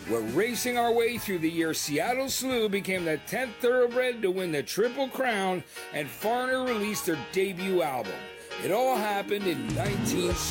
We're racing our way through the year Seattle Slew became the 10th thoroughbred to win the Triple Crown, and Foreigner released their debut album. It all happened in 1960.